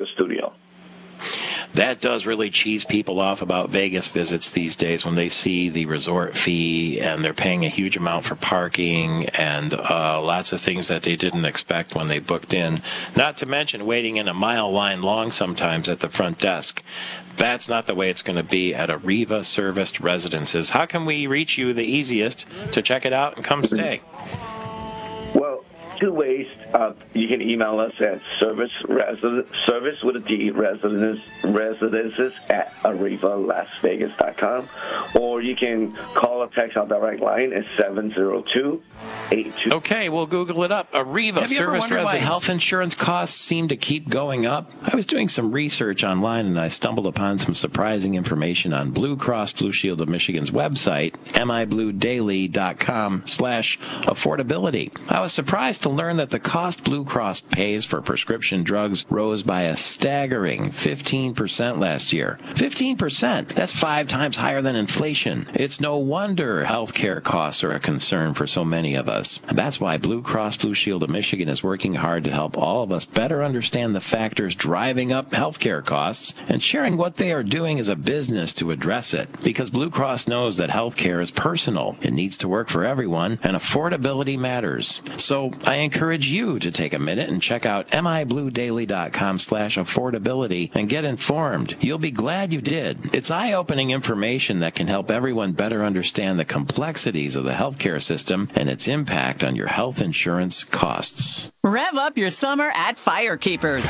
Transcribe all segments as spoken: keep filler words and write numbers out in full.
the studio. That does really cheese people off about Vegas visits these days when they see the resort fee and they're paying a huge amount for parking and uh, lots of things that they didn't expect when they booked in. Not to mention waiting in a mile line long sometimes at the front desk. That's not the way it's going to be at Arriva Serviced Residences. How can we reach you the easiest to check it out and come stay? Well, two ways. Uh, you can email us at service resident, service with a D residence, residences at arriva las vegas dot com, or you can call or text our direct line at seven zero two, eight two. Okay, we'll Google it up. Arriva Service Residence. Health insurance costs seem to keep going up. I was doing some research online and I stumbled upon some surprising information on Blue Cross Blue Shield of Michigan's website, m i blue daily dot com slash affordability. I was surprised to learn that the cost Blue Cross pays for prescription drugs rose by a staggering fifteen percent last year. fifteen percent? That's five times higher than inflation. It's no wonder healthcare costs are a concern for so many of us. That's why Blue Cross Blue Shield of Michigan is working hard to help all of us better understand the factors driving up healthcare costs and sharing what they are doing as a business to address it. Because Blue Cross knows that healthcare is personal. It needs to work for everyone, and affordability matters. So I encourage you to take a minute and check out m i blue daily dot com slash affordability and get informed. You'll be glad you did. It's eye-opening information that can help everyone better understand the complexities of the healthcare system and its impact on your health insurance costs. Rev up your summer at Firekeepers.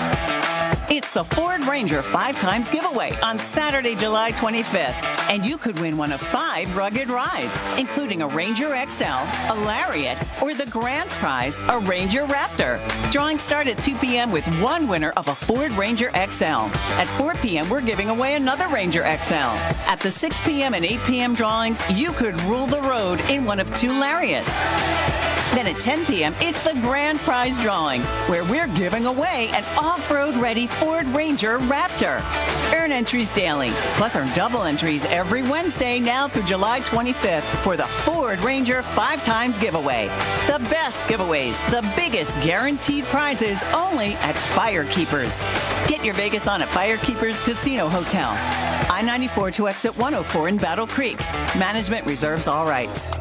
It's the Ford Ranger Five Times Giveaway on Saturday, July twenty-fifth. And you could win one of five rugged rides, including a Ranger X L, a Lariat, or the grand prize, a Ranger Raptor. Drawings start at two p.m. with one winner of a Ford Ranger X L. At four p.m., we're giving away another Ranger X L. At the six p.m. and eight p.m. drawings, you could rule the road in one of two Lariats. Then at ten p.m., it's the grand prize drawing, where we're giving away an off-road ready Ford Ranger Raptor. Earn entries daily, plus earn double entries every Wednesday now through July twenty-fifth for the Ford Ranger Five Times Giveaway. The best giveaways, the biggest guaranteed prizes, only at Firekeepers. Get your Vegas on at Firekeepers Casino Hotel. I ninety-four to exit one oh four in Battle Creek. Management reserves all rights.